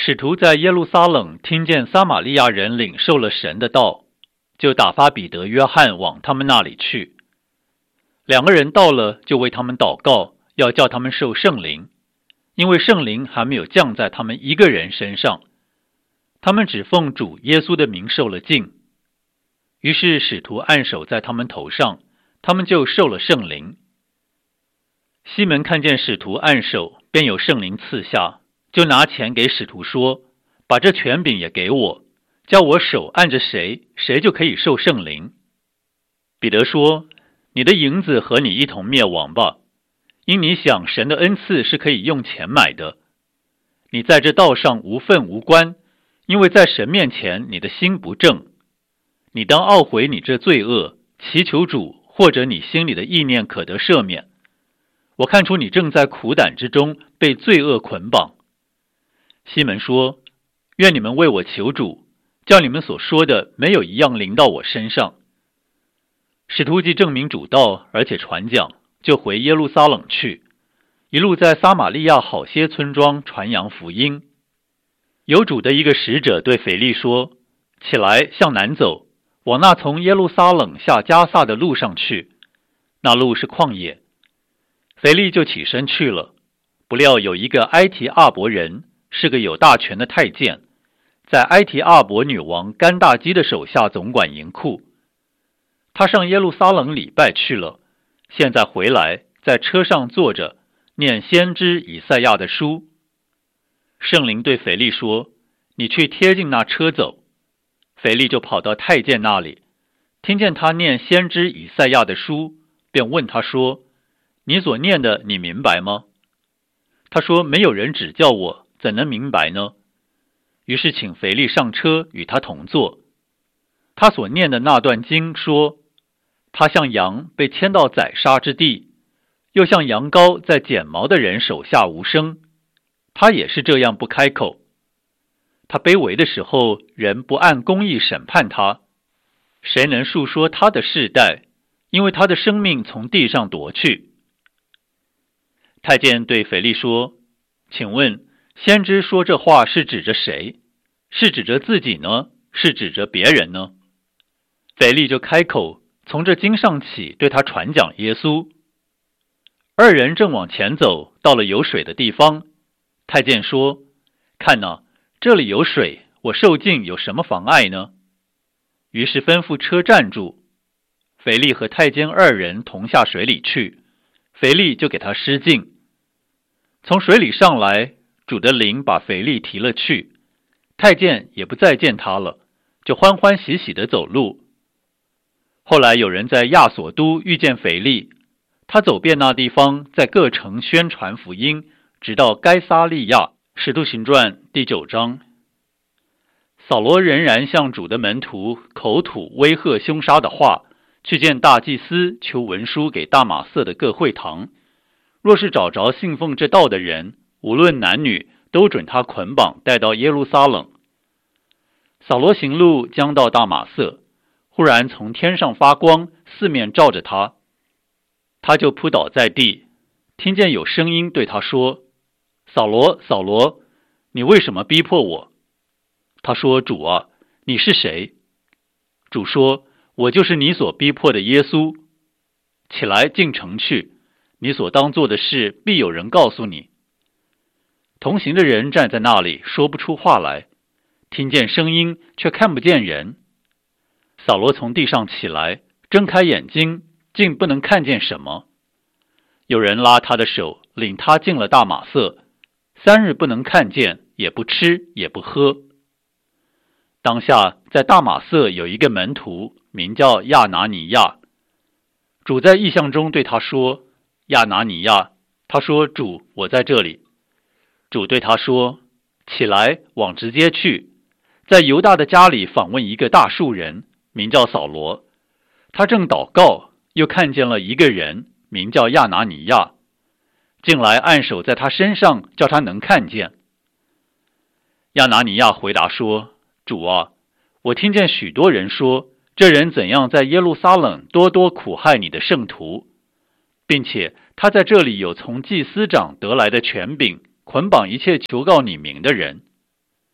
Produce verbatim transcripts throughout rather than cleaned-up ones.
使徒在耶路撒冷听见撒玛利亚人领受了神的道，就打发彼得、约翰往他们那里去。两个人到了，就为他们祷告，要叫他们受圣灵，因为圣灵还没有降在他们一个人身上。他们只奉主耶稣的名受了浸。于是使徒按手在他们头上，他们就受了圣灵。西门看见使徒按手，便有圣灵赐下，就拿钱给使徒说：把这权柄也给我，叫我手按着谁，谁就可以受圣灵。彼得说：你的银子和你一同灭亡吧，因你想神的恩赐是可以用钱买的。你在这道上无份无关，因为在神面前你的心不正。你当懊悔你这罪恶，祈求主，或者你心里的意念可得赦免。我看出你正在苦胆之中，被罪恶捆绑。西门说：愿你们为我求主，叫你们所说的没有一样临到我身上。使徒既证明主道，而且传讲，就回耶路撒冷去，一路在撒玛利亚好些村庄传扬福音。有主的一个使者对腓力说：起来，向南走，往那从耶路撒冷下加萨的路上去，那路是旷野。腓力就起身去了，不料有一个埃提阿伯人，是个有大权的太监，在埃提阿伯女王甘大基的手下总管银库。他上耶路撒冷礼拜去了，现在回来，在车上坐着，念先知以赛亚的书。圣灵对腓力说：你去贴近那车走。腓力就跑到太监那里，听见他念先知以赛亚的书，便问他说：你所念的你明白吗？他说：没有人指教我，怎能明白呢？于是请腓力上车，与他同坐。他所念的那段经说：他像羊被牵到宰杀之地，又像羊羔在剪毛的人手下无声，他也是这样不开口。他卑微的时候，人不按公义审判他，谁能述说他的世代？因为他的生命从地上夺去。太监对腓力说：请问先知说这话是指着谁？是指着自己呢？是指着别人呢？腓力就开口，从这经上起，对他传讲耶稣。二人正往前走，到了有水的地方。太监说：看哪，这里有水，我受浸有什么妨碍呢？于是吩咐车站住。腓力和太监二人同下水里去，腓力就给他施浸。从水里上来，主的灵把腓力提了去，太监也不再见他了，就欢欢喜喜地走路。后来有人在亚索都遇见腓力，他走遍那地方，在各城宣传福音，直到该撒利亚。使徒行传第九章。扫罗仍然向主的门徒口吐威吓凶杀的话，去见大祭司，求文书给大马色的各会堂，若是找着信奉这道的人，无论男女，都准他捆绑带到耶路撒冷。扫罗行路将到大马色，忽然从天上发光，四面照着他，他就扑倒在地，听见有声音对他说：扫罗，扫罗，你为什么逼迫我？他说：主啊，你是谁？主说：我就是你所逼迫的耶稣。起来进城去，你所当做的事必有人告诉你。同行的人站在那里，说不出话来，听见声音，却看不见人。扫罗从地上起来，睁开眼睛，竟不能看见什么。有人拉他的手，领他进了大马色，三日不能看见，也不吃，也不喝。当下在大马色有一个门徒，名叫亚拿尼亚。主在异象中对他说：亚拿尼亚。他说：主，我在这里。主对他说：起来，往直接去，在犹大的家里访问一个大数人，名叫扫罗。他正祷告，又看见了一个人，名叫亚拿尼亚，进来按手在他身上，叫他能看见。亚拿尼亚回答说：主啊，我听见许多人说，这人怎样在耶路撒冷多多苦害你的圣徒，并且他在这里有从祭司长得来的权柄，捆绑一切求告你名的人。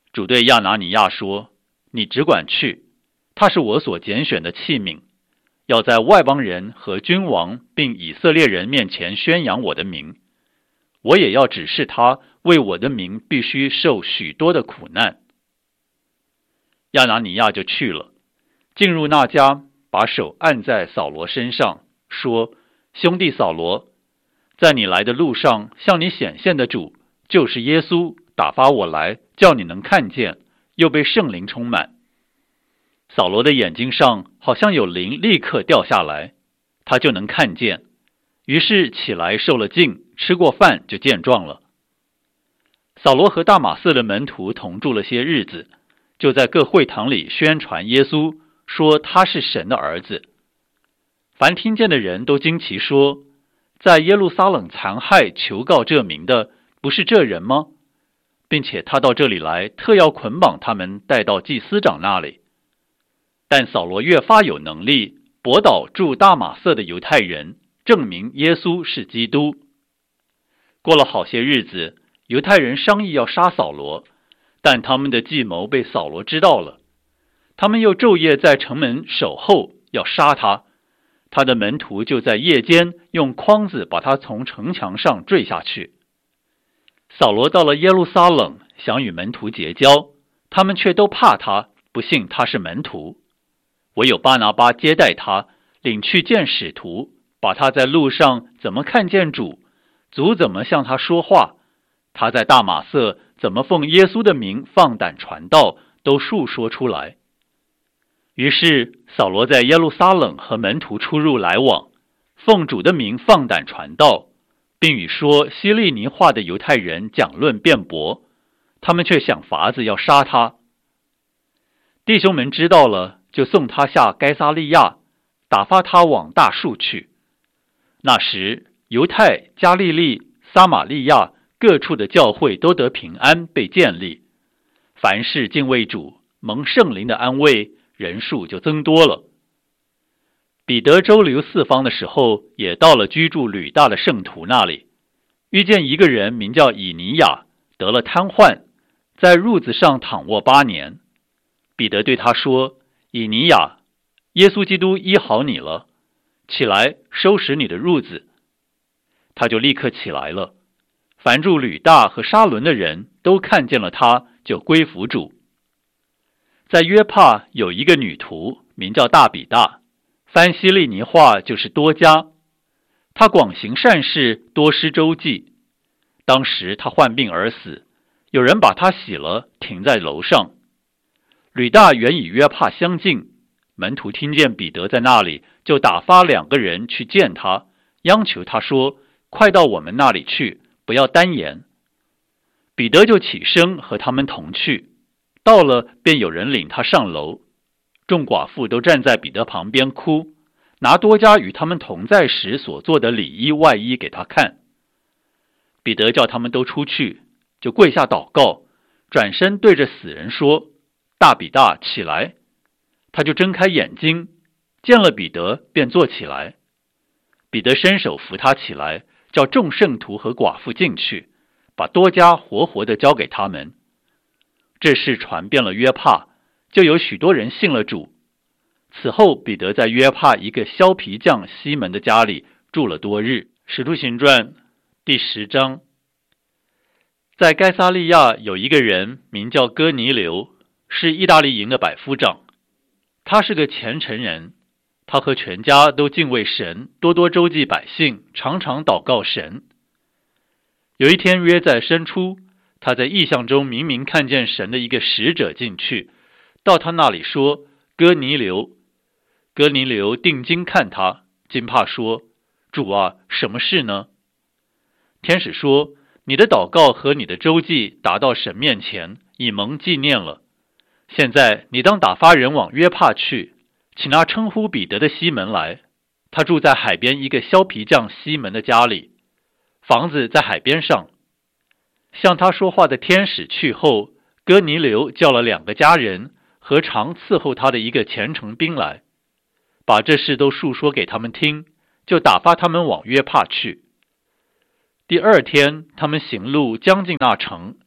主对亚拿尼亚说：你只管去，他是我所拣选的器皿，要在外邦人和君王并以色列人面前宣扬我的名。我也要指示他为我的名必须受许多的苦难。亚拿尼亚就去了，进入那家，把手按在扫罗身上，说：兄弟扫罗，在你来的路上向你显现的主，就是耶稣，打发我来，叫你能看见，又被圣灵充满。扫罗的眼睛上好像有灵立刻掉下来，他就能看见，于是起来受了浸，吃过饭就健壮了。扫罗和大马色的门徒同住了些日子，就在各会堂里宣传耶稣，说他是神的儿子。凡听见的人都惊奇说：在耶路撒冷残害求告这名的，不是这人吗？并且他到这里来，特要捆绑他们带到祭司长那里。但扫罗越发有能力，驳倒住大马色的犹太人，证明耶稣是基督。过了好些日子，犹太人商议要杀扫罗，但他们的计谋被扫罗知道了。他们又昼夜在城门守候，要杀他。他的门徒就在夜间用筐子把他从城墙上坠下去。扫罗到了耶路撒冷，想与门徒结交，他们却都怕他，不信他是门徒。唯有巴拿巴接待他，领去见使徒，把他在路上怎么看见主，主怎么向他说话，他在大马色怎么奉耶稣的名放胆传道，都述说出来。于是扫罗在耶路撒冷和门徒出入来往，奉主的名放胆传道，并与说希利尼话的犹太人讲论辩驳，他们却想法子要杀他。弟兄们知道了，就送他下该撒利亚，打发他往大树去。那时犹太、加利利、撒玛利亚各处的教会都得平安，被建立，凡事敬畏主，蒙圣灵的安慰，人数就增多了。彼得周游四方的时候，也到了居住吕大的圣徒那里，遇见一个人名叫以尼亚，得了瘫痪，在褥子上躺卧八年。彼得对他说：以尼亚，耶稣基督医好你了，起来收拾你的褥子。他就立刻起来了。凡住吕大和沙伦的人都看见了他，就归服主。在约帕有一个女徒，名叫大比大，翻希利尼话就是多加。她广行善事，多施周济。当时她患病而死，有人把她洗了，停在楼上。吕大原与约帕相近，门徒听见彼得在那里，就打发两个人去见他，央求他说：快到我们那里去，不要单言。彼得就起身和他们同去，到了便有人领他上楼。众寡妇都站在彼得旁边哭，拿多加与他们同在时所做的里衣外衣给他看。彼得叫他们都出去，就跪下祷告，转身对着死人说：大比大，起来。他就睁开眼睛，见了彼得，便坐起来。彼得伸手扶他起来，叫众圣徒和寡妇进去，把多加活活的交给他们。这事传遍了约帕，就有许多人信了主。此后彼得在约帕一个削皮匠西门的家里住了多日。使徒行传第十章。在该撒利亚有一个人名叫哥尼流，是意大利营的百夫长。他是个虔诚人，他和全家都敬畏神，多多周济百姓，常常祷告神。有一天约在申初，他在异象中明明看见神的一个使者进去，到他那里说：哥尼流。哥尼流定睛看他，惊怕说：主啊，什么事呢？天使说：你的祷告和你的周济达到神面前，已蒙纪念了。现在你当打发人往约帕去，请那称呼彼得的西门来，他住在海边一个削皮匠西门的家里，房子在海边上。向他说话的天使去后，哥尼流叫了两个家人和常伺候他的一个虔诚兵来，把这事都述说给他们听，就打发他们往约帕去。第二天他们行路将近那城，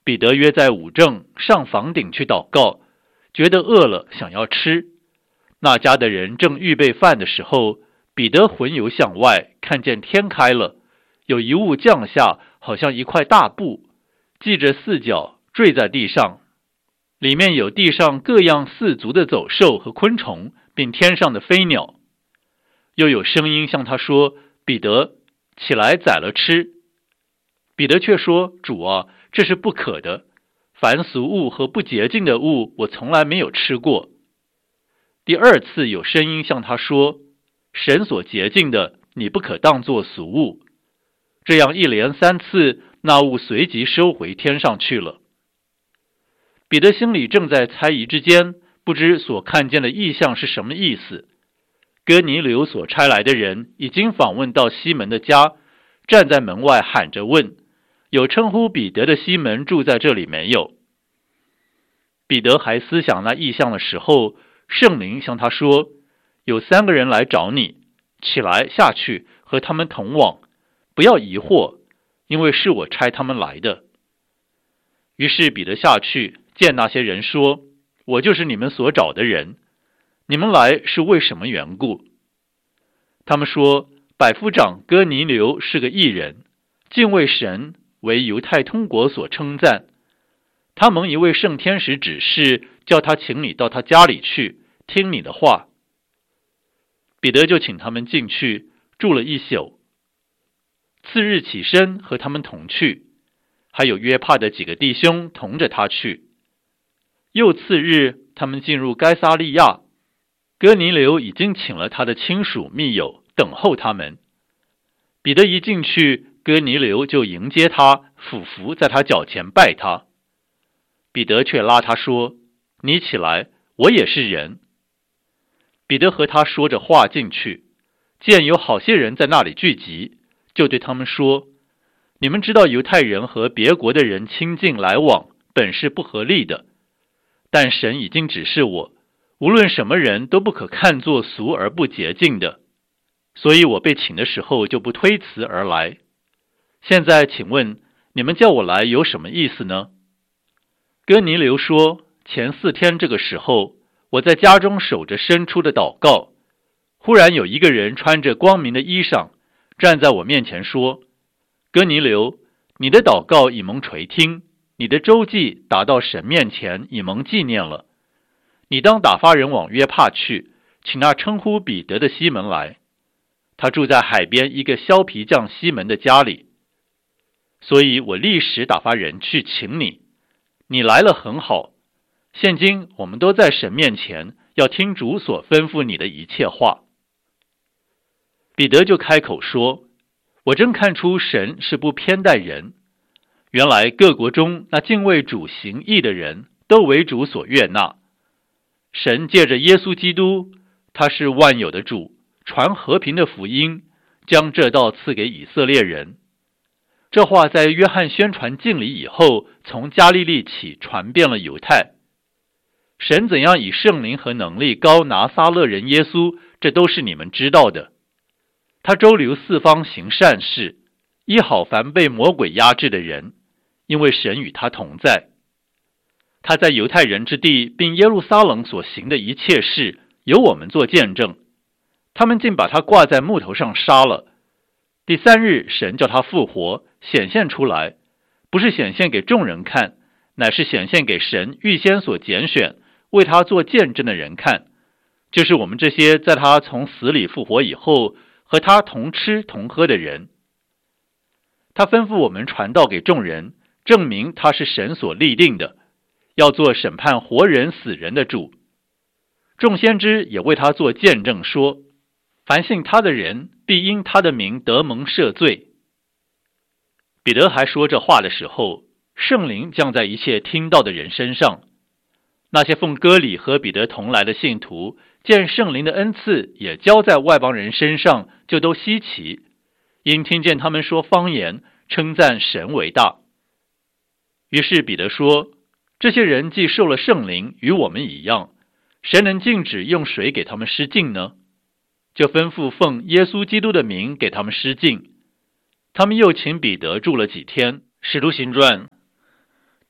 彼得约在午正上房顶去祷告，觉得饿了，想要吃。那家的人正预备饭的时候，彼得魂游向外，看见天开了，有一物降下，好像一块大布，系着四角，坠在地上，里面有地上各样四足的走兽和昆虫，并天上的飞鸟。又有声音向他说：彼得，起来宰了吃。彼得却说：主啊，这是不可的，凡俗物和不洁净的物，我从来没有吃过。第二次有声音向他说：神所洁净的，你不可当作俗物。这样一连三次，那物随即收回天上去了。彼得心里正在猜疑之间，不知所看见的异象是什么意思。哥尼流所差来的人已经访问到西门的家，站在门外喊着问：有称呼彼得的西门住在这里没有？彼得还思想那异象的时候，圣灵向他说：有三个人来找你，起来下去和他们同往，不要疑惑，因为是我差他们来的。于是彼得下去见那些人说：我就是你们所找的人，你们来是为什么缘故？他们说：百夫长哥尼流是个义人，敬畏神，为犹太通国所称赞。他蒙一位圣天使指示，叫他请你到他家里去，听你的话。彼得就请他们进去，住了一宿。次日起身和他们同去，还有约帕的几个弟兄同着他去。又次日，他们进入该撒利亚，哥尼流已经请了他的亲属密友等候他们。彼得一进去，哥尼流就迎接他，俯伏在他脚前拜他。彼得却拉他说：你起来，我也是人。彼得和他说着话进去，见有好些人在那里聚集，就对他们说：你们知道犹太人和别国的人亲近来往，本是不合理的，但神已经指示我，无论什么人都不可看作俗而不洁净的，所以我被请的时候就不推辞而来。现在请问你们叫我来有什么意思呢？哥尼流说：前四天这个时候，我在家中守着伸出的祷告，忽然有一个人穿着光明的衣裳，站在我面前说：哥尼流，你的祷告已蒙垂听，你的周记达到神面前，已蒙纪念了。你当打发人往约帕去，请那称呼彼得的西门来，他住在海边一个削皮匠西门的家里。所以我立时打发人去请你，你来了很好。现今我们都在神面前，要听主所吩咐你的一切话。彼得就开口说：我真看出神是不偏待人，原来各国中那敬畏主行义的人，都为主所悦纳。神借着耶稣基督，他是万有的主，传和平的福音，将这道赐给以色列人。这话在约翰宣传敬礼以后，从加利利起传遍了犹太。神怎样以圣灵和能力膏拿撒勒人耶稣，这都是你们知道的。他周流四方行善事，医好凡被魔鬼压制的人，因为神与他同在。他在犹太人之地并耶路撒冷所行的一切事，由我们做见证。他们竟把他挂在木头上杀了。第三日，神叫他复活，显现出来，不是显现给众人看，乃是显现给神预先所拣选，为他做见证的人看，就是我们这些在他从死里复活以后，和他同吃同喝的人。他吩咐我们传道给众人，证明他是神所立定的，要做审判活人死人的主。众先知也为他做见证说，凡信他的人，必因他的名得蒙赦罪。彼得还说这话的时候，圣灵降在一切听到的人身上。那些奉割礼和彼得同来的信徒，见圣灵的恩赐也交在外邦人身上，就都稀奇，因听见他们说方言，称赞神为大。于是彼得说，这些人既受了圣灵，与我们一样，谁能禁止用水给他们施浸呢？就吩咐奉耶稣基督的名给他们施浸。他们又请彼得住了几天。使徒行传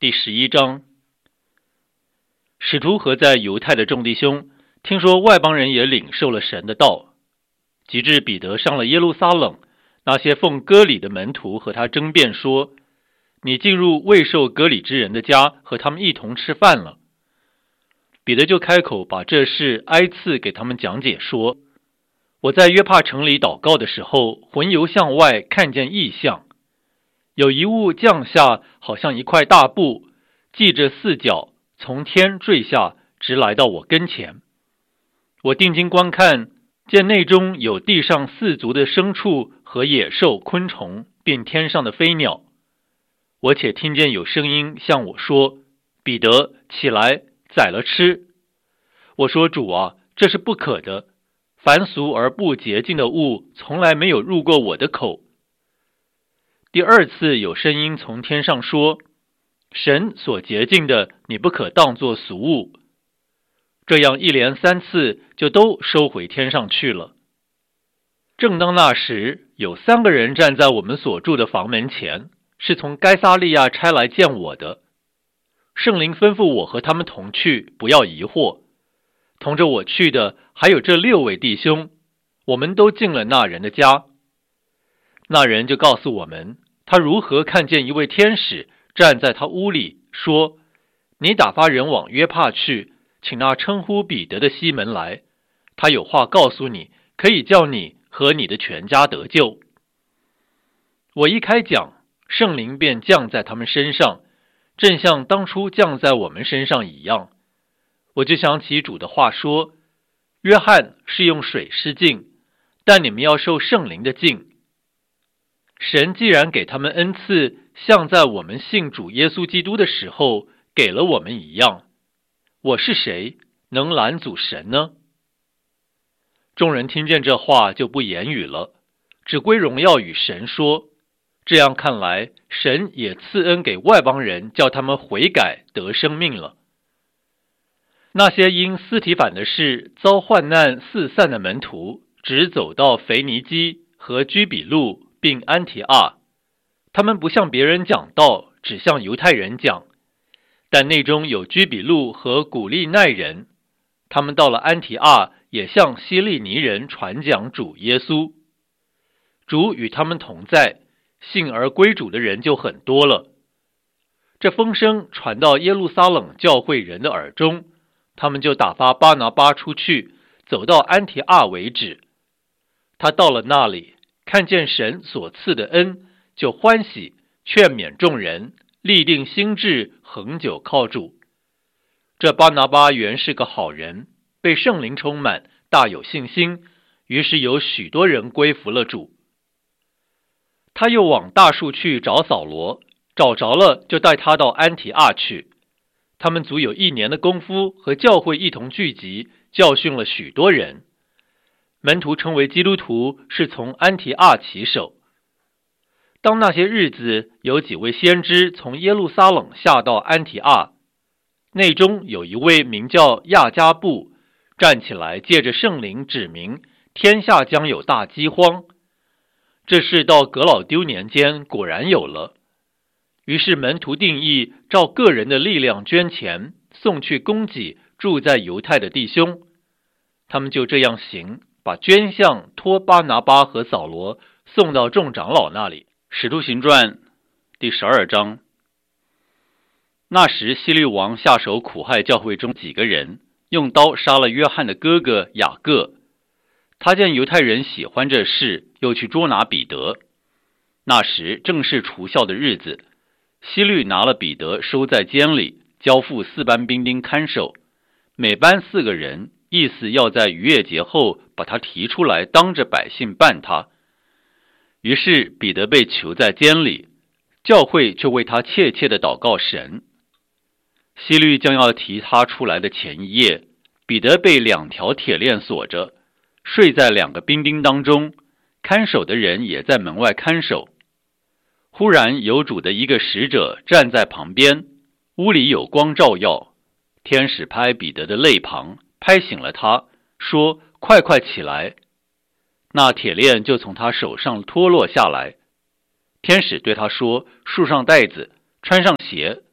第十一章。使徒和在犹太的众弟兄听说外邦人也领受了神的道，及至彼得上了耶路撒冷，那些奉割礼的门徒和他争辩说，你进入未受割礼之人的家，和他们一同吃饭了。彼得就开口把这事挨次给他们讲解说，我在约帕城里祷告的时候，魂游向外，看见异象，有一物降下，好像一块大布，系着四角，从天坠下，直来到我跟前。我定睛观看，见内中有地上四足的牲畜和野兽、昆虫，并天上的飞鸟。我且听见有声音向我说，彼得，起来，宰了吃。我说，主啊，这是不可的，凡俗而不洁净的物，从来没有入过我的口。第二次有声音从天上说，神所洁净的，你不可当作俗物。这样一连三次，就都收回天上去了。正当那时，有三个人站在我们所住的房门前，是从该撒利亚差来见我的。圣灵吩咐我和他们同去，不要疑惑。同着我去的还有这六位弟兄，我们都进了那人的家。那人就告诉我们，他如何看见一位天使站在他屋里，说，你打发人往约帕去，请那称呼彼得的西门来，他有话告诉你，可以叫你和你的全家得救。我一开讲，圣灵便降在他们身上，正像当初降在我们身上一样。我就想起主的话说，约翰是用水施浸，但你们要受圣灵的浸。神既然给他们恩赐，像在我们信主耶稣基督的时候给了我们一样，我是谁，能拦阻神呢？众人听见这话就不言语了，只归荣耀与神说，这样看来，神也赐恩给外邦人，叫他们悔改得生命了。那些因斯提反的事遭患难四散的门徒，只走到腓尼基和居比路并安提阿，他们不向别人讲道，只向犹太人讲。但内中有居比路和古利奈人，他们到了安提阿，也向希利尼人传讲主耶稣。主与他们同在，信而归主的人就很多了。这风声传到耶路撒冷教会人的耳中，他们就打发巴拿巴出去，走到安提阿为止。他到了那里，看见神所赐的恩，就欢喜，劝勉众人，立定心志，恒久靠主。这巴拿巴原是个好人，被圣灵充满，大有信心，于是有许多人归服了主。他又往大树去找扫罗，找着了，就带他到安提阿去。他们足有一年的功夫，和教会一同聚集，教训了许多人。门徒称为基督徒，是从安提阿起手。当那些日子，有几位先知从耶路撒冷下到安提阿，内中有一位名叫亚加布，站起来借着圣灵指明，天下将有大饥荒。这事到革老丢年间果然有了。于是门徒定义，照个人的力量捐钱，送去供给住在犹太的弟兄。他们就这样行，把捐项托巴拿巴和扫罗送到众长老那里。使徒行传第十二章。那时希律王下手苦害教会中几个人，用刀杀了约翰的哥哥雅各。他见犹太人喜欢这事，又去捉拿彼得。那时正是除酵的日子，希律拿了彼得收在监里，交付四班兵丁看守，每班四个人，意思要在逾越节后把他提出来，当着百姓办他。于是彼得被囚在监里，教会就为他切切地祷告神。希律将要提他出来的前一夜，彼得被两条铁链锁着，睡在两个兵丁当中，看守的人也在门外看守。忽然有主的一个使者站在旁边，屋里有光照耀，天使拍彼得的肋旁，拍醒了他，说，快快起来。那铁链就从他手上脱落下来。天使对他说，束上带子，穿上鞋。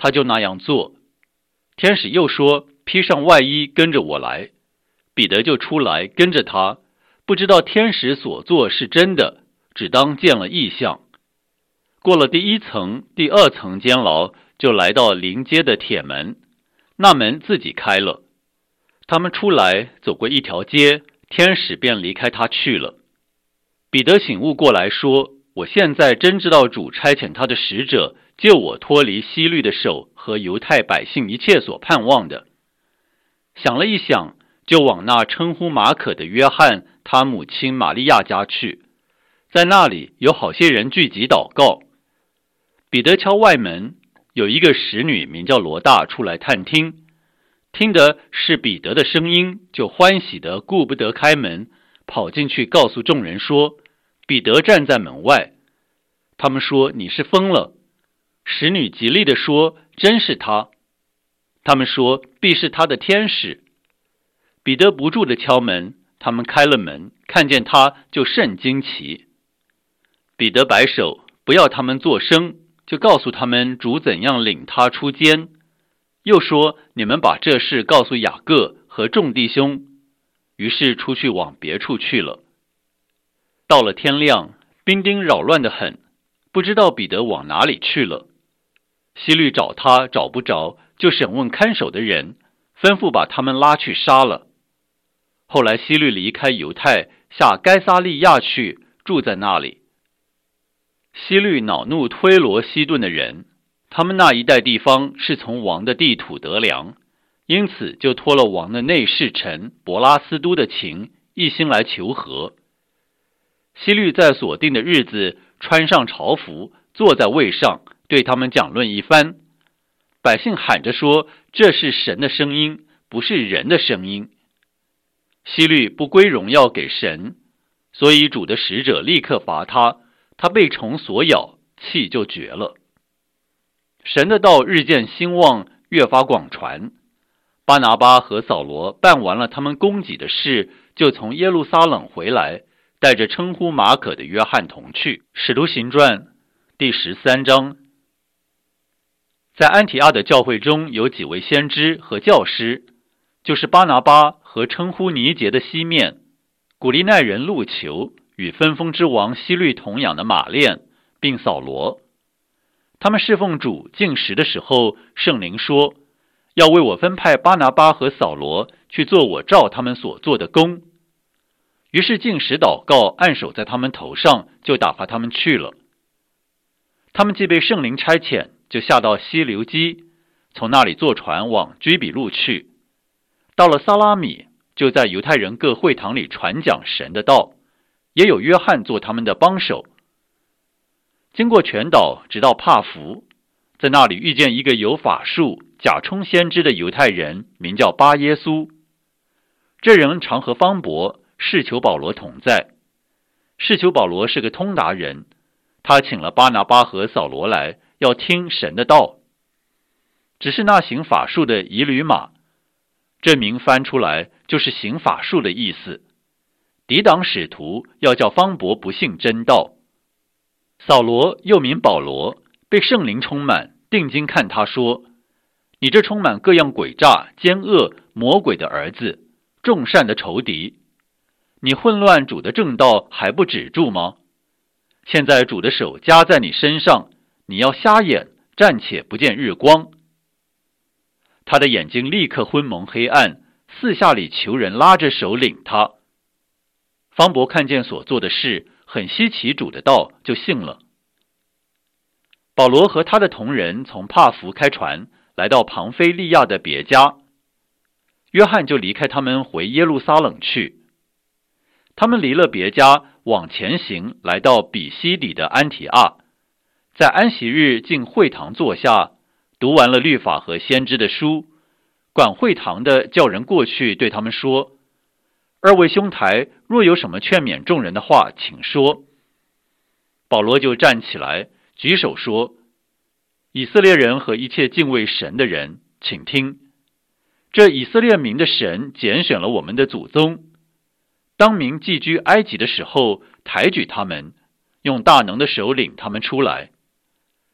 他就那样做。天使又说，披上外衣跟着我来。彼得就出来跟着他，不知道天使所做是真的，只当见了异象。过了第一层、第二层监牢，就来到临街的铁门，那门自己开了。他们出来，走过一条街，天使便离开他去了。彼得醒悟过来说，我现在真知道主差遣他的使者救我脱离希律的手和犹太百姓一切所盼望的。想了一想，就往那称呼马可的约翰他母亲玛利亚家去，在那里有好些人聚集祷告。彼得敲外门，有一个使女名叫罗大出来探听，听的是彼得的声音，就欢喜的顾不得开门，跑进去告诉众人说，彼得站在门外。他们说，你是疯了。使女极力地说，真是他。他们说，必是他的天使。彼得不住地敲门，他们开了门，看见他就甚惊奇。彼得摆手，不要他们作声，就告诉他们主怎样领他出监，又说，你们把这事告诉雅各和众弟兄。于是出去往别处去了。到了天亮，兵丁扰乱得很，不知道彼得往哪里去了。希律找他找不着，就审问看守的人，吩咐把他们拉去杀了。后来希律离开犹太，下该撒利亚去，住在那里。希律恼怒推罗西顿的人，他们那一带地方是从王的地土得粮，因此就托了王的内侍臣伯拉斯都的情，一心来求和。希律在所定的日子穿上朝服，坐在位上，对他们讲论一番。百姓喊着说，这是神的声音，不是人的声音。希律不归荣耀给神，所以主的使者立刻罚他，他被虫所咬，气就绝了。神的道日渐兴旺，越发广传。巴拿巴和扫罗办完了他们供给的事，就从耶路撒冷回来，带着称呼马可的约翰同去。使徒行传第十三章。在安提阿的教会中有几位先知和教师，就是巴拿巴和称呼尼结的西面，古利奈人路求，与分封之王希律同养的马链，并扫罗。他们侍奉主进食的时候，圣灵说，要为我分派巴拿巴和扫罗去做我照他们所做的工。于是进食祷告，按手在他们头上，就打发他们去了。他们既被圣灵差遣，就下到西流基，从那里坐船往居比路去。到了撒拉米，就在犹太人各会堂里传讲神的道，也有约翰做他们的帮手。经过全岛，直到帕福，在那里遇见一个有法术、假充先知的犹太人，名叫巴耶稣。这人常和方伯、士求保罗同在。士求保罗是个通达人，他请了巴拿巴和扫罗来，要听神的道。只是那行法术的以吕马，这名翻出来就是行法术的意思，抵挡使徒，要叫方伯不信真道。扫罗又名保罗，被圣灵充满，定睛看他说，你这充满各样诡诈、奸恶、魔鬼的儿子，众善的仇敌，你混乱主的正道还不止住吗？现在主的手加在你身上，你要瞎眼，暂且不见日光。他的眼睛立刻昏蒙黑暗，四下里求人拉着手领他。方伯看见所做的事，很稀奇主的道，就信了。保罗和他的同人从帕福开船，来到庞菲利亚的别家。约翰就离开他们回耶路撒冷去。他们离了别家，往前行，来到比西底的安提阿，在安息日进会堂坐下，读完了律法和先知的书。管会堂的叫人过去对他们说，二位兄台，若有什么劝勉众人的话，请说。保罗就站起来，举手说，以色列人和一切敬畏神的人，请听，这以色列民的神拣选了我们的祖宗，当民寄居埃及的时候，抬举他们，用大能的手领他们出来，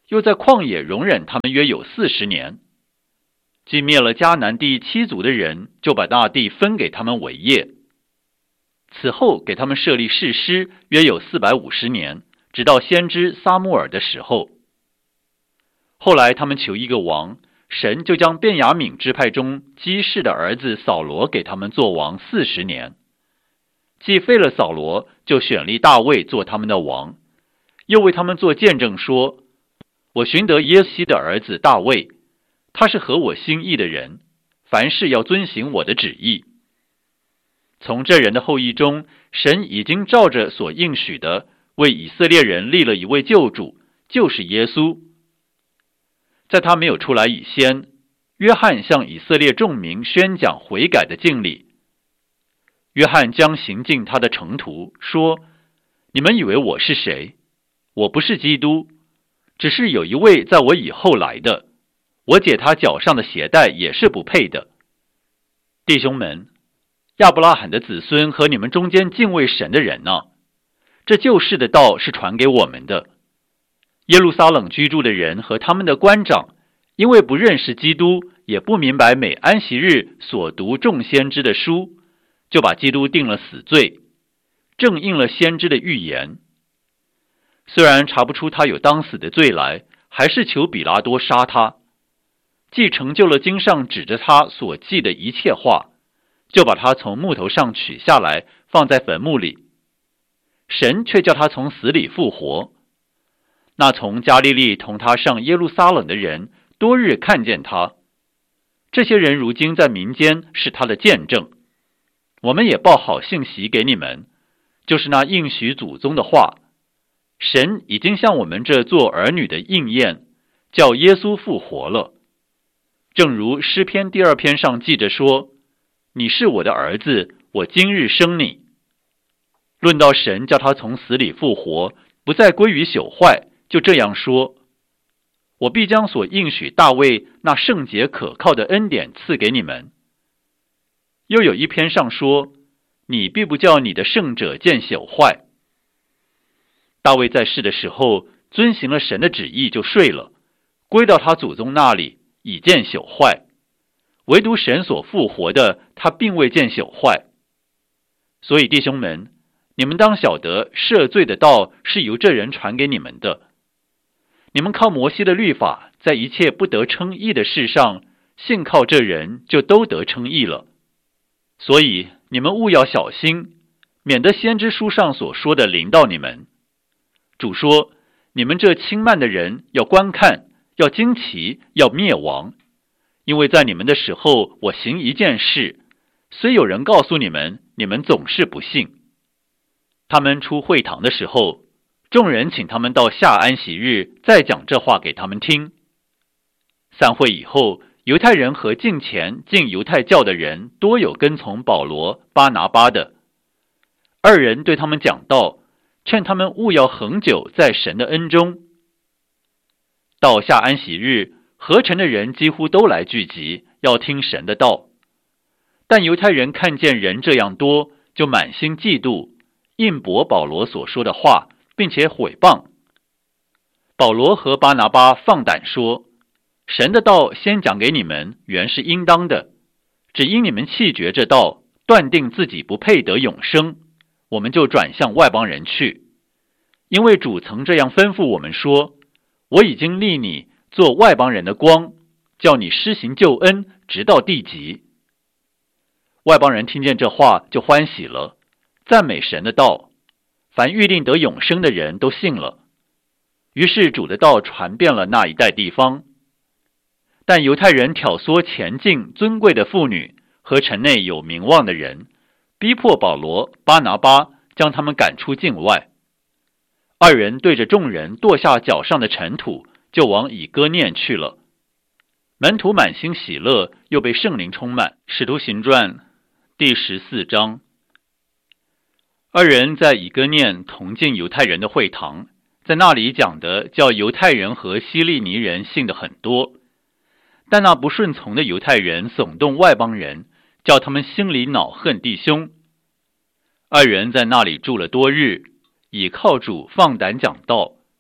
又在旷野容忍他们约有四十年。既灭了迦南地七族的人，就把那地分给他们为业。此后给他们设立士师，约有四百五十年，直到先知撒母耳的时候。后来他们求一个王，神就将便雅悯支派中基士的儿子扫罗给他们做王四十年。既废了扫罗，就选立大卫做他们的王，又为他们做见证说：我寻得耶西的儿子大卫，他是合我心意的人，凡事要遵行我的旨意。从这人的后裔中，神已经照着所应许的，为以色列人立了一位救主，就是耶稣。在他没有出来以先，约翰向以色列众民宣讲悔改的敬礼。约翰将行进他的程途，说：你们以为我是谁？我不是基督，只是有一位在我以后来的，我解他脚上的鞋带也是不配的。弟兄们，亚伯拉罕的子孙和你们中间敬畏神的人呢？这救世的道是传给我们的。耶路撒冷居住的人和他们的官长，因为不认识基督，也不明白每安息日所读众先知的书，就把基督定了死罪，正应了先知的预言。虽然查不出他有当死的罪来，还是求比拉多杀他。既成就了经上指着他所记的一切话，就把他从木头上取下来，放在坟墓里。神却叫他从死里复活。那从加利利同他上耶路撒冷的人，多日看见他。这些人如今在民间是他的见证。我们也报好信息给你们，就是那应许祖宗的话。神已经向我们这做儿女的应验，叫耶稣复活了。正如诗篇第二篇上记着说：你是我的儿子，我今日生你。论到神叫他从死里复活，不再归于朽坏，就这样说：我必将所应许大卫那圣洁可靠的恩典赐给你们。又有一篇上说：你必不叫你的圣者见朽坏。大卫在世的时候，遵行了神的旨意就睡了，归到他祖宗那里，已见朽坏。唯独神所复活的，他并未见朽坏。所以弟兄们，你们当晓得赦罪的道是由这人传给你们的。你们靠摩西的律法，在一切不得称义的事上，信靠这人，就都得称义了。所以你们务要小心，免得先知书上所说的临到你们。主说：你们这轻慢的人要观看，要惊奇，要灭亡。因为在你们的时候，我行一件事，虽有人告诉你们，你们总是不信。他们出会堂的时候，众人请他们到下安息日，再讲这话给他们听。散会以后，犹太人和近前进犹太教的人，多有跟从保罗、巴拿巴的。二人对他们讲道，劝他们务要恒久在神的恩中。到下安息日，合城的人几乎都来聚集，要听神的道。但犹太人看见人这样多，就满心嫉妒，印驳保罗所说的话，并且毁谤。保罗和巴拿巴放胆说：神的道先讲给你们，原是应当的，只因你们弃绝这道，断定自己不配得永生，我们就转向外邦人去。因为主曾这样吩咐我们说：我已经立你做外邦人的光，叫你施行救恩，直到地极。外邦人听见这话就欢喜了，赞美神的道，凡预定得永生的人都信了。于是主的道传遍了那一带地方。但犹太人挑唆前进尊贵的妇女和城内有名望的人，逼迫保罗、巴拿巴，将他们赶出境外。二人对着众人跺下脚上的尘土，就往以哥念去了。门徒满心喜乐，又被圣灵充满。使徒行传第十四章。二人在以哥念同进犹太人的会堂，在那里讲的叫犹太人和希利尼人信的很多。但那不顺从的犹太人耸动外邦人，叫他们心里恼恨弟兄。二人在那里住了多日，倚靠主放胆讲道，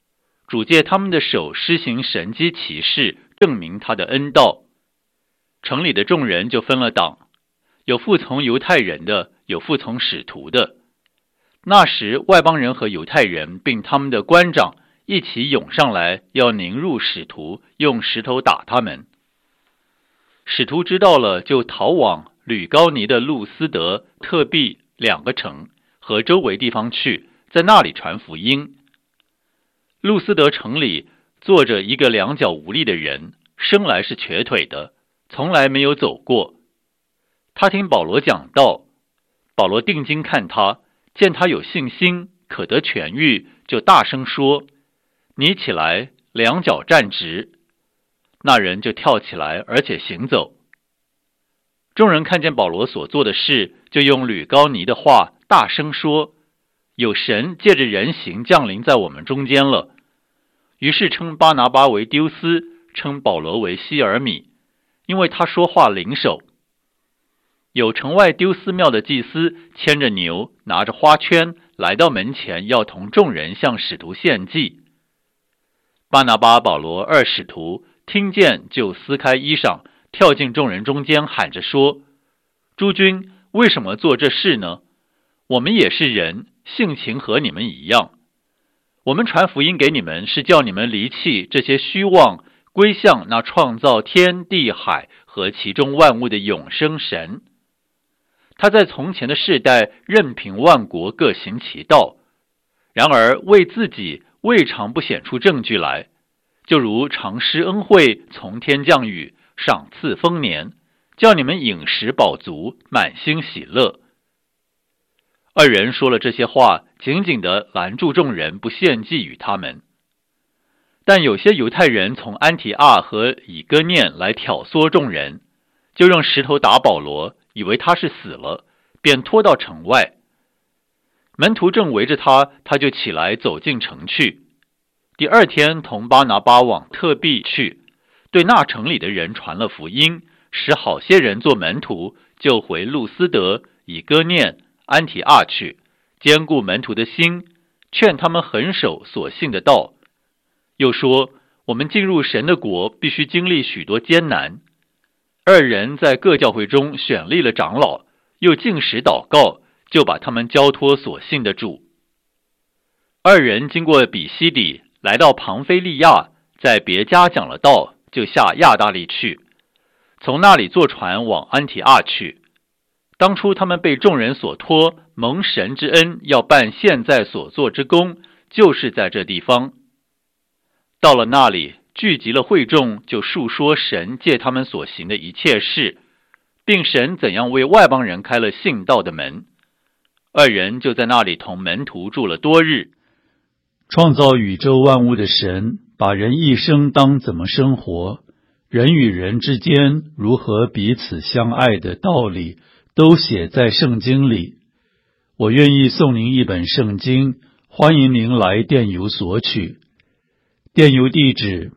主借他们的手施行神迹奇事，证明他的恩道。城里的众人就分了党，有服从犹太人的，有服从使徒的。那时外邦人和犹太人并他们的官长一起涌上来，要凝入使徒，用石头打他们。使徒知道了，就逃往吕高尼的路斯德、特庇两个城和周围地方去，在那里传福音。路斯德城里坐着一个两脚无力的人，生来是瘸腿的，从来没有走过。他听保罗讲道，保罗定睛看他，见他有信心，可得痊愈，就大声说：你起来，两脚站直。那人就跳起来，而且行走。众人看见保罗所做的事，就用吕高尼的话大声说：有神借着人形降临在我们中间了。于是称巴拿巴为丢斯，称保罗为希尔米，因为他说话灵手。有城外丢斯庙的祭司牵着牛，拿着花圈，来到门前，要同众人向使徒献祭。巴拿巴、保罗二使徒听见，就撕开衣裳，跳进众人中间，喊着说：诸君，为什么做这事呢？我们也是人，性情和你们一样。我们传福音给你们，是叫你们离弃这些虚妄，归向那创造天地海和其中万物的永生神。他在从前的世代任凭万国各行其道，然而为自己未尝不显出证据来，就如常施恩惠，从天降雨，赏赐丰年，叫你们饮食饱足，满心喜乐。二人说了这些话，紧紧地拦住众人，不献祭与他们。但有些犹太人从安提阿和以哥念来挑唆众人，就用石头打保罗，以为他是死了，便拖到城外。门徒正围着他，他就起来走进城去。第二天同巴拿巴往特庇去，对那城里的人传了福音，使好些人做门徒，就回路斯德、以哥念、安提阿去，坚固门徒的心，劝他们恒守所信的道。又说，我们进入神的国，必须经历许多艰难。二人在各教会中选立了长老，又禁食祷告，就把他们交托所信的主。二人经过比西底，来到庞菲利亚，在别家讲了道，就下亚大利去，从那里坐船往安提阿去。当初他们被众人所托，蒙神之恩，要办现在所做之功，就是在这地方。到了那里，聚集了会众，就述说神借他们所行的一切事，并神怎样为外邦人开了信道的门。二人就在那里同门徒住了多日。 创造宇宙万物的神，把人一生当怎么生活，人与人之间如何彼此相爱的道理，都写在圣经里。我愿意送您一本圣经，欢迎您来电邮索取。电邮地址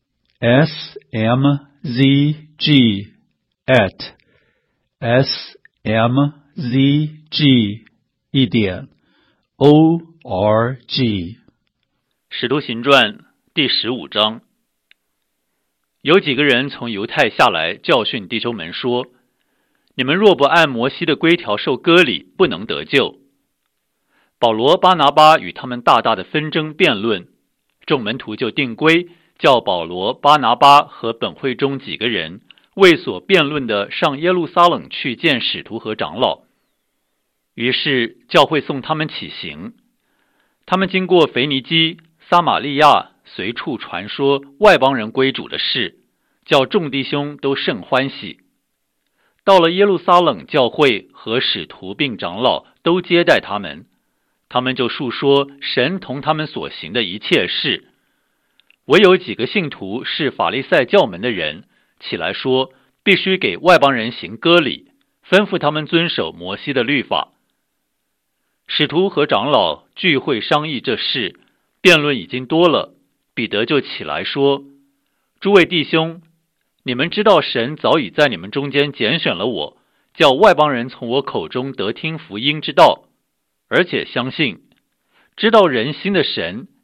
s m z g at s m z g 一点 o r g。 使徒行传第十五章。有几个人从犹太下来，教训弟兄们说：你们若不按摩西的规条受割礼，不能得救。保罗、巴拿巴与他们大大的纷争辩论，众门徒就定规，叫保罗、巴拿巴和本会中几个人为所辩论的上耶路撒冷去见使徒和长老。于是教会送他们起行。他们经过腓尼基、撒玛利亚，随处传说外邦人归主的事，叫众弟兄都甚欢喜。到了耶路撒冷，教会和使徒并长老都接待他们，他们就述说神同他们所行的一切事。唯有几个信徒是法利赛教门的人，起来说必须给外邦人行割礼，吩咐他们遵守摩西的律法。使徒和长老聚会商议这事，辩论已经多了，彼得就起来说：诸位弟兄，你们知道神早已在你们中间拣选了我，叫外邦人从我口中得听福音之道，而且相信知道人心的神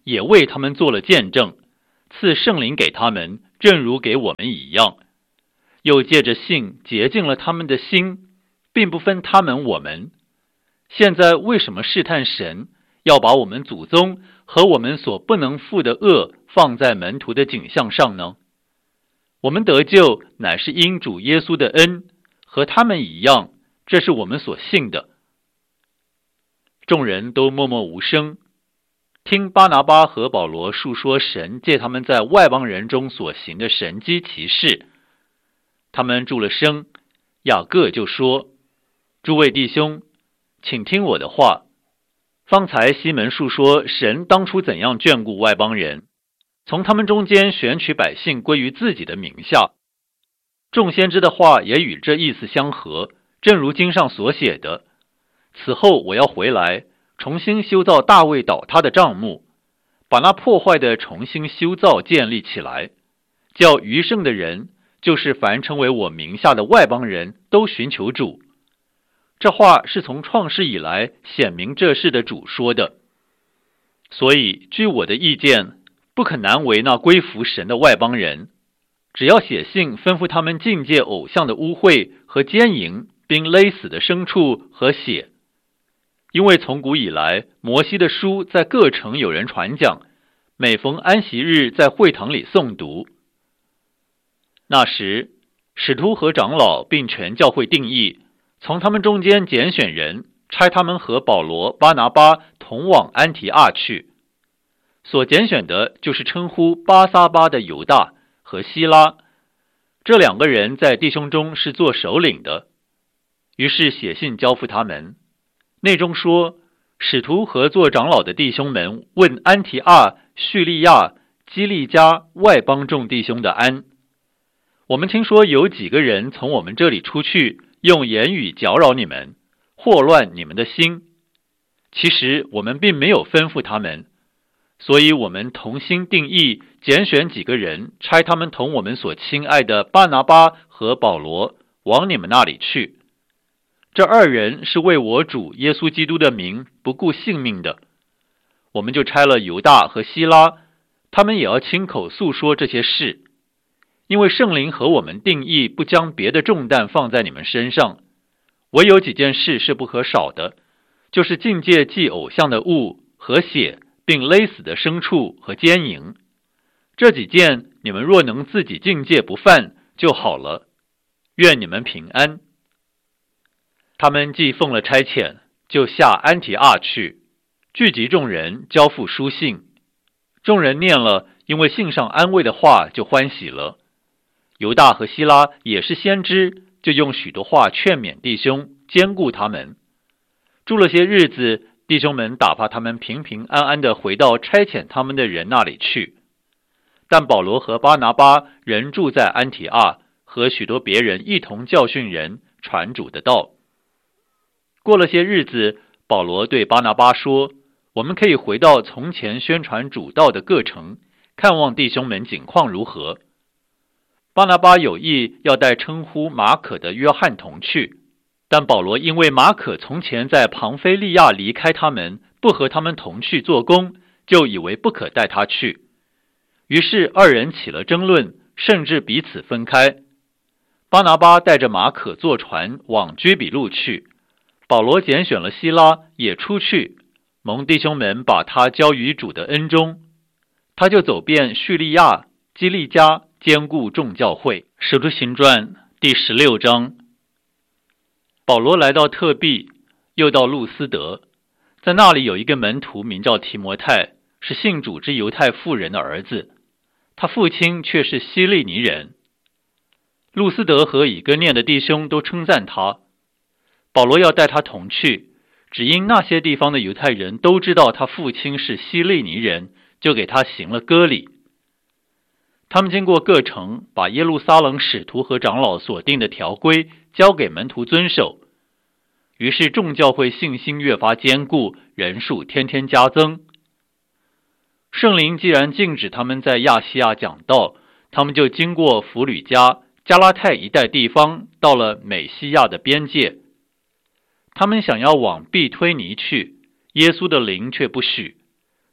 也为他们做了见证，赐圣灵给他们，正如给我们一样。又借着信洁净了他们的心，并不分他们我们。现在为什么试探神，要把我们祖宗和我们所不能负的恶放在门徒的景象上呢？我们得救乃是因主耶稣的恩，和他们一样，这是我们所信的。众人都默默无声，听巴拿巴和保罗述说神借他们在外邦人中所行的神迹奇事。他们住了声，雅各就说：诸位弟兄，请听我的话。方才西门述说神当初怎样眷顾外邦人，从他们中间选取百姓归于自己的名下。众先知的话也与这意思相合，正如经上所写的：此后我要回来，重新修造大卫倒塌的帐幕，把那破坏的重新修造建立起来，叫余剩的人，就是凡称为我名下的外邦人，都寻求主。这话是从创世以来显明这事的主说的。所以据我的意见，不可难为那归服神的外邦人，只要写信吩咐他们禁戒偶像的污秽和奸淫，并勒死的牲畜和血。因为从古以来，摩西的书在各城有人传讲，每逢安息日在会堂里诵读。那时使徒和长老并全教会定义，从他们中间拣选人，差他们和保罗、巴拿巴同往安提阿去。所拣选的就是称呼巴撒巴的犹大和希拉，这两个人在弟兄中是做首领的。于是写信交付他们，内中说：使徒和做长老的弟兄们问安提阿、叙利亚、基利家外邦众弟兄的安。我们听说有几个人从我们这里出去，用言语搅扰你们，祸乱你们的心。其实我们并没有吩咐他们，所以我们同心定义，拣选几个人，差他们同我们所亲爱的巴拿巴和保罗往你们那里去。这二人是为我主耶稣基督的名不顾性命的。我们就差了犹大和希拉，他们也要亲口诉说这些事。因为圣灵和我们定义，不将别的重担放在你们身上，唯有几件事是不可少的，就是禁戒祭偶像的物和血，并勒死的牲畜和奸淫。这几件你们若能自己禁戒不犯就好了。愿你们平安。他们既奉了差遣，就下安提阿去，聚集众人，交付书信。众人念了，因为信上安慰的话，就欢喜了。犹大和希拉也是先知，就用许多话劝勉弟兄，坚固他们。住了些日子，弟兄们打发他们平平安安地回到差遣他们的人那里去。但保罗和巴拿巴仍住在安提阿，和许多别人一同教训人，传主的道。过了些日子，保罗对巴拿巴说：我们可以回到从前宣传主道的各城，看望弟兄们景况如何。巴拿巴有意要带称呼马可的约翰同去，但保罗因为马可从前在庞菲利亚离开他们，不和他们同去做工，就以为不可带他去。于是二人起了争论，甚至彼此分开。巴拿巴带着马可坐船往居比路去，保罗拣选了希拉也出去，蒙弟兄们把他交于主的恩中。他就走遍叙利亚、基利家，兼顾众教会。使徒行传第十六章。保罗来到特庇，又到路斯德，在那里有一个门徒名叫提摩太，是信主之犹太妇人的儿子，他父亲却是希利尼人。路斯德和以哥念的弟兄都称赞他。保罗要带他同去，只因那些地方的犹太人都知道他父亲是希利尼人，就给他行了割礼。他们经过各城，把耶路撒冷使徒和长老所定的条规交给门徒遵守。于是众教会信心越发坚固，人数天天加增。圣灵既然禁止他们在亚细亚讲道，他们就经过弗吕加、加拉太一带地方，到了美西亚的边界。他们想要往庇推尼去，耶稣的灵却不许。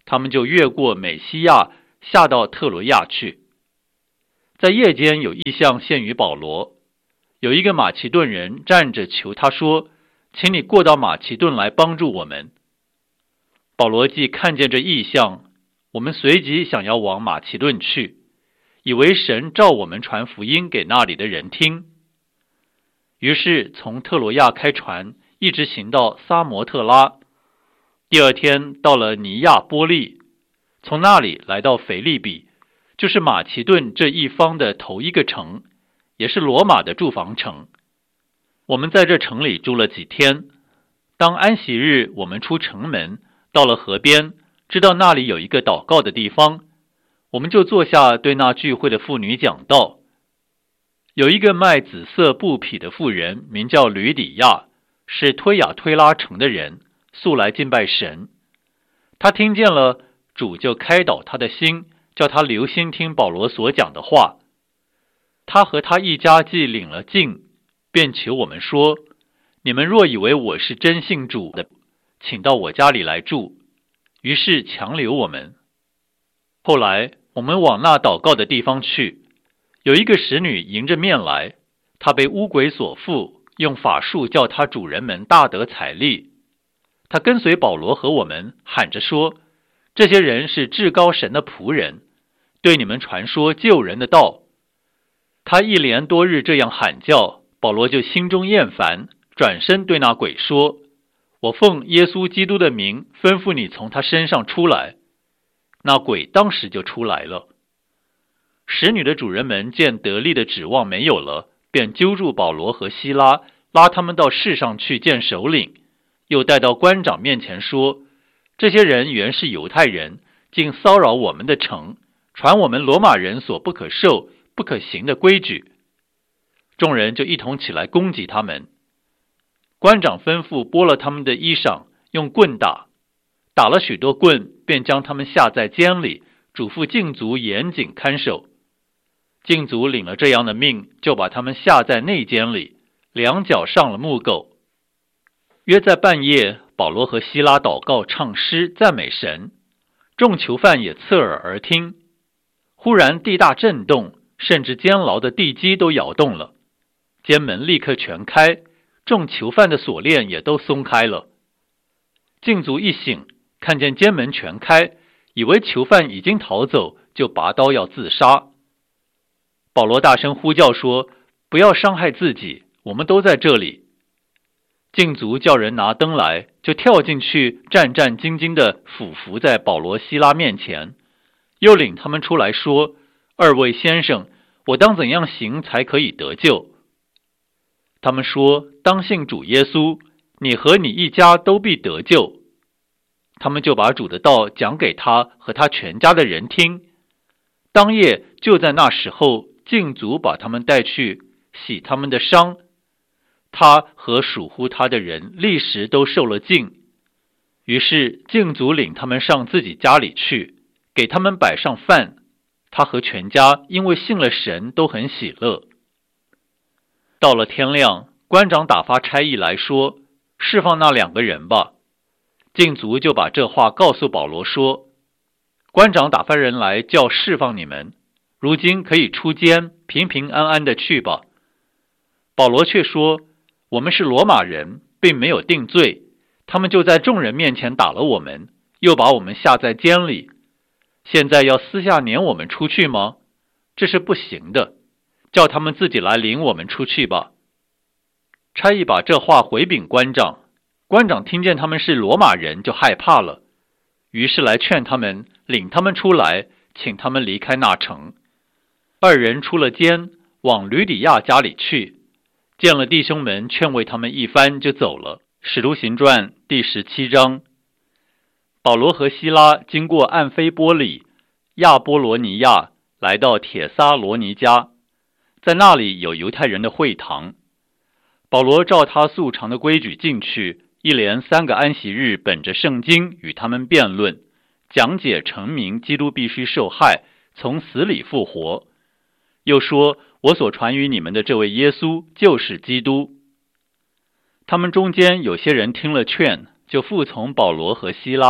他们就越过美西亚，下到特罗亚去。在夜间有异象现于保罗，有一个马其顿人站着求他说，请你过到马其顿来帮助我们。保罗既看见这异象，我们随即想要往马其顿去，以为神召我们传福音给那里的人听。于是从特罗亚开船，一直行到撒摩特拉。第二天到了尼亚波利，从那里来到腓利比，就是马其顿这一方的头一个城，也是罗马的住房城。我们在这城里住了几天。当安息日，我们出城门，到了河边，知道那里有一个祷告的地方，我们就坐下对那聚会的妇女讲道。有一个卖紫色布匹的妇人，名叫吕底亚，是推雅推拉城的人，素来敬拜神。他听见了，主就开导他的心，叫他留心听保罗所讲的话。他和他一家既领了禁，便求我们说，你们若以为我是真信主的，请到我家里来住。于是强留我们。后来我们往那祷告的地方去，有一个使女迎着面来，她被污鬼所附，用法术叫她主人们大得财利。她跟随保罗和我们，喊着说，这些人是至高神的仆人，对你们传说救人的道。她一连多日这样喊叫，保罗就心中厌烦，转身对那鬼说，我奉耶稣基督的名吩咐你从他身上出来。那鬼当时就出来了。使女的主人们见得力的指望没有了，便揪住保罗和希拉，拉他们到市上去见首领，又带到官长面前说，这些人原是犹太人，竟骚扰我们的城，传我们罗马人所不可受不可行的规矩。众人就一同起来攻击他们。官长吩咐剥了他们的衣裳，用棍打，打了许多棍，便将他们下在监里，嘱咐禁足严谨看守。禁足领了这样的命，就把他们下在内监里，两脚上了木狗。约在半夜，保罗和希拉祷告唱诗赞美神，众囚犯也侧耳而听。忽然地大震动，甚至监牢的地基都摇动了，监门立刻全开，众囚犯的锁链也都松开了。禁足一醒，看见监门全开，以为囚犯已经逃走，就拔刀要自杀。保罗大声呼叫说，不要伤害自己，我们都在这里。禁足叫人拿灯来，就跳进去，战战兢兢地俯伏在保罗希拉面前，又领他们出来说，二位先生，我当怎样行才可以得救？他们说，当信主耶稣，你和你一家都必得救。他们就把主的道讲给他和他全家的人听。当夜就在那时候，禁足把他们带去洗他们的伤，他和属乎他的人立时都受了禁。于是禁足领他们上自己家里去，给他们摆上饭。他和全家因为信了神，都很喜乐。到了天亮，官长打发差役来说，释放那两个人吧。禁足就把这话告诉保罗说，官长打发人来叫释放你们，如今可以出监，平平安安的去吧。保罗却说，我们是罗马人，并没有定罪，他们就在众人面前打了我们，又把我们下在监里，现在要私下撵我们出去吗？这是不行的，叫他们自己来领我们出去吧。差役把这话回禀官长，官长听见他们是罗马人，就害怕了，于是来劝他们，领他们出来，请他们离开那城。二人出了监，往吕底亚家里去，见了弟兄们，劝慰他们一番，就走了。使徒行传第十七章。保罗和希拉经过暗菲波里、亚波罗尼亚，来到帖撒罗尼迦，在那里有犹太人的会堂。保罗照他素常的规矩进去，一连三个安息日，本着圣经与他们辩论，讲解陈明基督必须受害，从死里复活。又说，我所传于你们的这位耶稣就是基督。他们中间有些人听了劝，就服从保罗和希拉，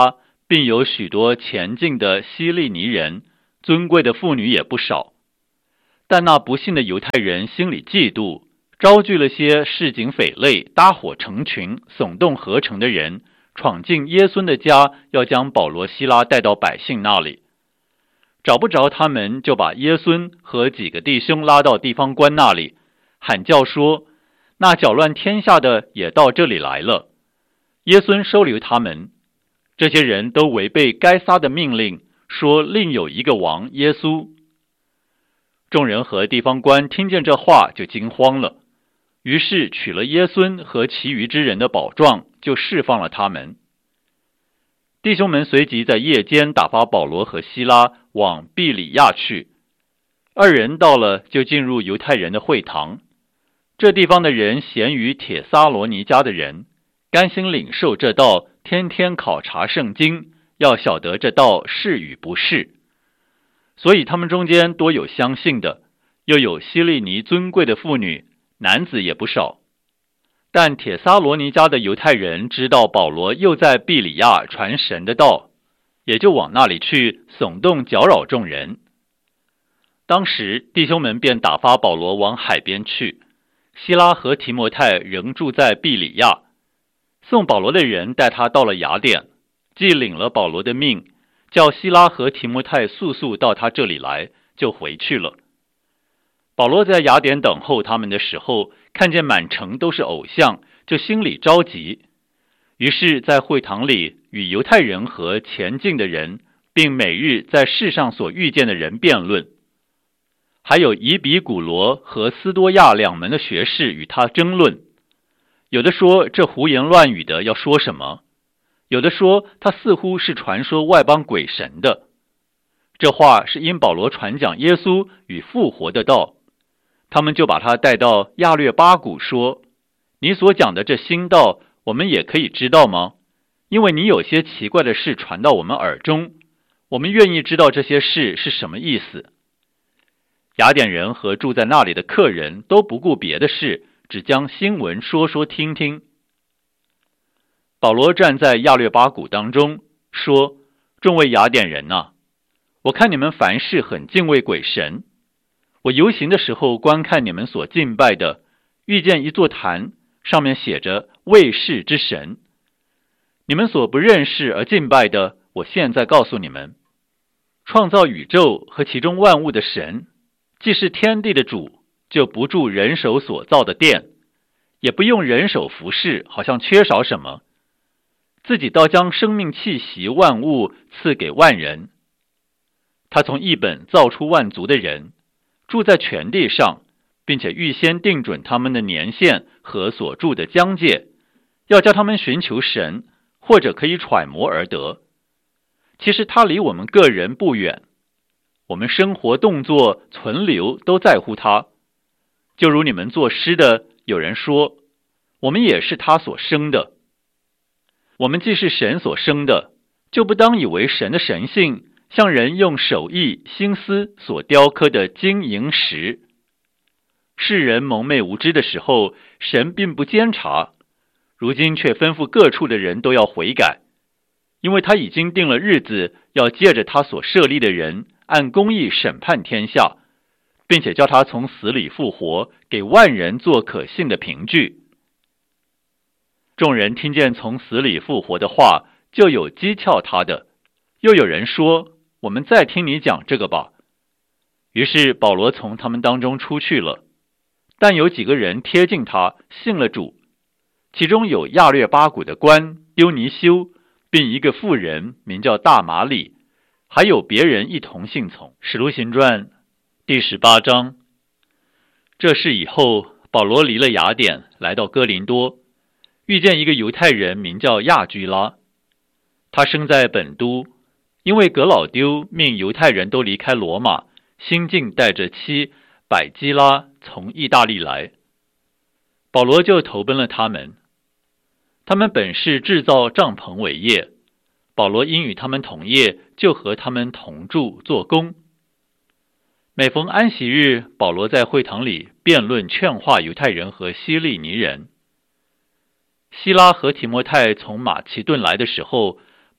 并有许多前进的希利尼人，尊贵的妇女也不少。但那不幸的犹太人心里嫉妒，招聚了些市井匪类，搭伙成群，耸动合成的人，闯进耶稣的家，要将保罗西拉带到百姓那里。找不着他们，就把耶稣和几个弟兄拉到地方官那里，喊叫说：那搅乱天下的也到这里来了。耶稣收留他们。这些人都违背该撒的命令，说另有一个王耶稣。众人和地方官听见这话，就惊慌了，于是取了耶稣和其余之人的宝状，就释放了他们。弟兄们随即在夜间打发保罗和西拉往庇里亚去。二人到了，就进入犹太人的会堂。这地方的人咸于帖撒罗尼迦的人，甘心领受这道，天天考察圣经，要晓得这道是与不是。所以他们中间多有相信的，又有希利尼尊贵的妇女，男子也不少。但帖撒罗尼迦的犹太人知道保罗又在庇里亚传神的道，也就往那里去，耸动搅扰众人。当时弟兄们便打发保罗往海边去，西拉和提摩太仍住在庇里亚。送保罗的人带他到了雅典，既领了保罗的命，叫西拉和提摩太速速到他这里来，就回去了。保罗在雅典等候他们的时候，看见满城都是偶像，就心里着急。于是在会堂里与犹太人和前进的人，并每日在世上所遇见的人辩论。还有以比古罗和斯多亚两门的学士与他争论，有的说这胡言乱语的要说什么，有的说他似乎是传说外邦鬼神的。这话是因保罗传讲耶稣与复活的道，他们就把他带到亚略巴谷，说：你所讲的这新道，我们也可以知道吗？因为你有些奇怪的事传到我们耳中，我们愿意知道这些事是什么意思。雅典人和住在那里的客人都不顾别的事，只将新闻说说听听。保罗站在亚略巴谷当中，说：众位雅典人啊，我看你们凡事很敬畏鬼神。我游行的时候观看你们所敬拜的，遇见一座坛，上面写着卫士之神。你们所不认识而敬拜的，我现在告诉你们，创造宇宙和其中万物的神，既是天地的主，就不住人手所造的殿，也不用人手服侍，好像缺少什么，自己倒将生命气息万物赐给万人。他从一本造出万族的人，住在全地上，并且预先定准他们的年限和所住的疆界，要叫他们寻求神，或者可以揣摩而得。其实他离我们个人不远，我们生活动作存留都在乎他。就如你们作诗的，有人说，我们也是他所生的。我们既是神所生的，就不当以为神的神性像人用手艺心思所雕刻的金银石。世人蒙昧无知的时候，神并不监察，如今却吩咐各处的人都要悔改，因为他已经定了日子，要借着他所设立的人按公义审判天下，并且叫他从死里复活，给万人做可信的凭据。众人听见从死里复活的话，就有讥诮他的，又有人说，我们再听你讲这个吧。于是保罗从他们当中出去了，但有几个人贴近他，信了主，其中有亚略巴谷的官丢尼修，并一个妇人名叫大马里，还有别人一同信从。使徒行传第十八章。这事以后，保罗离了雅典，来到哥林多，遇见一个犹太人名叫亚居拉，他生在本都，因为革老丢命犹太人都离开罗马，新近带着妻百基拉从意大利来，保罗就投奔了他们。他们本是制造帐篷为业，保罗因与他们同业，就和他们同住做工。每逢安息日，保罗在会堂里辩论劝化犹太人和希利尼人。希拉和提摩太从马其顿来的时候，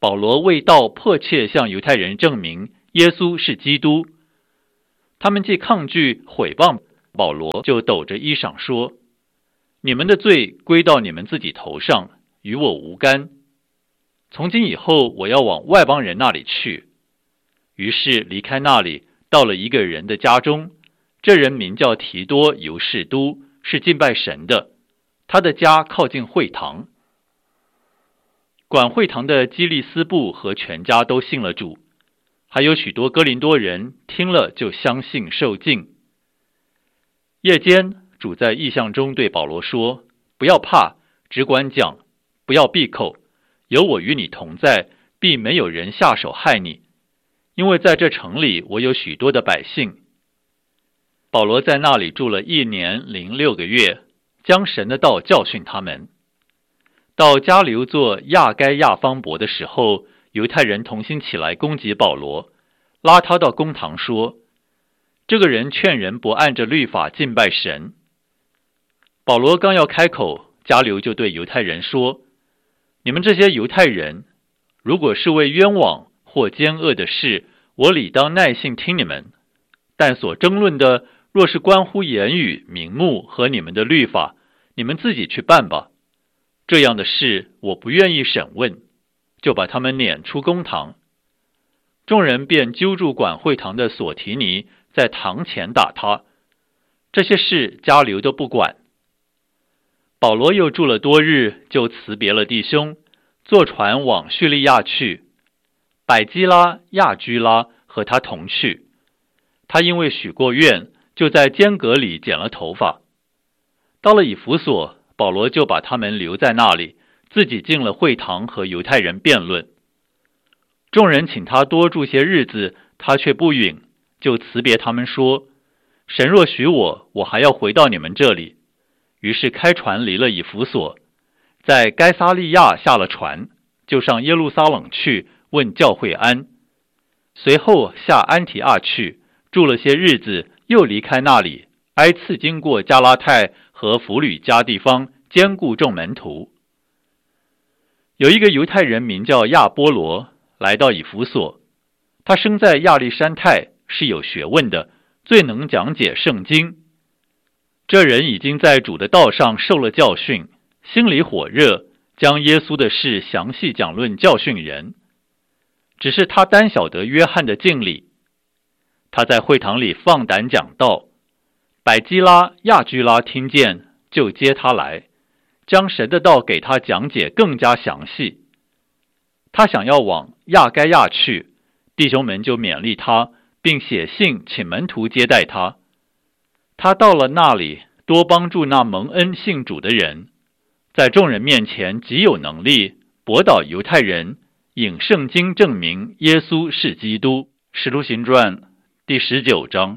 保罗为道迫切向犹太人证明耶稣是基督。他们既抗拒毁谤保罗，就抖着衣裳说：你们的罪归到你们自己头上，与我无干。从今以后，我要往外邦人那里去。于是离开那里，到了一个人的家中，这人名叫提多犹士都，是敬拜神的，他的家靠近会堂。管会堂的基利斯布和全家都信了主，还有许多哥林多人听了就相信受浸。夜间，主在异象中对保罗说：不要怕，只管讲，不要闭口，有我与你同在，必没有人下手害你，因为在这城里我有许多的百姓。保罗在那里住了一年零六个月，将神的道教训他们。到加流做亚该亚方伯的时候，犹太人同心起来攻击保罗，拉他到公堂说：这个人劝人不按着律法敬拜神。保罗刚要开口，加流就对犹太人说：你们这些犹太人，如果是为冤枉或奸恶的事，我理当耐性听你们，但所争论的若是关乎言语、名目和你们的律法，你们自己去办吧。这样的事我不愿意审问，就把他们撵出公堂。众人便揪住管会堂的索提尼，在堂前打他。这些事加流都不管。保罗又住了多日，就辞别了弟兄，坐船往叙利亚去。百基拉、亚居拉和他同去。他因为许过愿，就在间隔里剪了头发。到了以弗所，保罗就把他们留在那里，自己进了会堂和犹太人辩论。众人请他多住些日子，他却不允，就辞别他们说：神若许我，我还要回到你们这里。于是开船离了以弗所，在该撒利亚下了船，就上耶路撒冷去问教会安。随后下安提阿去，住了些日子，又离开那里，挨次经过加拉太和弗吕家地方，兼顾众门徒。有一个犹太人名叫亚波罗，来到以弗所，他生在亚历山太，是有学问的，最能讲解圣经。这人已经在主的道上受了教训，心里火热，将耶稣的事详细讲论教训人。只是他单晓得约翰的敬礼。他在会堂里放胆讲道，百基拉、亚居拉听见，就接他来，将神的道给他讲解更加详细。他想要往亚该亚去，弟兄们就勉励他，并写信请门徒接待他。他到了那里，多帮助那蒙恩信主的人，在众人面前极有能力，驳倒犹太人，引圣经证明耶稣是基督。使徒行传第十九章。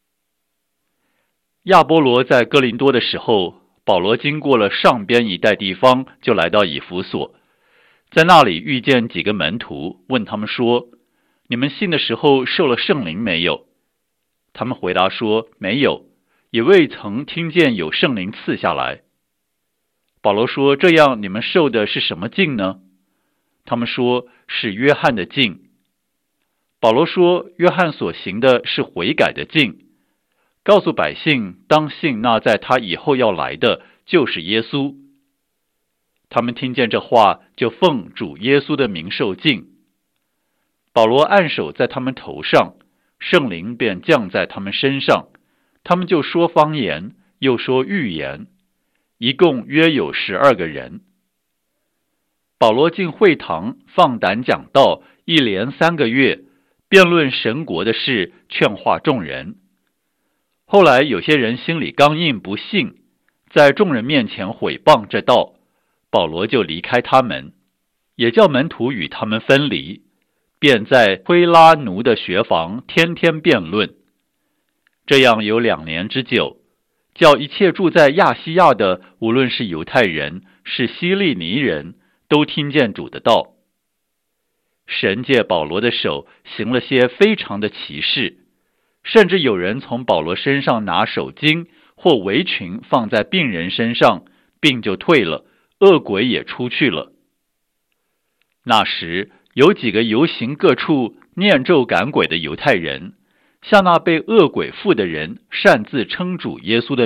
亚波罗在哥林多的时候，保罗经过了上边一带地方，就来到以弗所，在那里遇见几个门徒，问他们说：你们信的时候受了圣灵没有？他们回答说：没有，也未曾听见有圣灵赐下来。保罗说：这样你们受的是什么浸呢？他们说：是约翰的浸。保罗说：约翰所行的是悔改的浸，告诉百姓当信那在他以后要来的就是耶稣。他们听见这话，就奉主耶稣的名受浸。保罗按手在他们头上，圣灵便降在他们身上，他们就说方言，又说预言，一共约有十二个人。保罗进会堂，放胆讲道，一连三个月，辩论神国的事，劝化众人。后来有些人心里刚硬，不信，在众人面前毁谤这道，保罗就离开他们，也叫门徒与他们分离，便在推拉奴的学房天天辩论。这样有两年之久，叫一切住在亚细亚的，无论是犹太人，是希利尼人，都听见主的道。神借保罗的手行了些非常的奇事，甚至有人从保罗身上拿手巾或围裙放在病人身上，病就退了，恶鬼也出去了。那时有几个游行各处念咒赶鬼的犹太人，向那被恶鬼附的人擅自称主耶稣的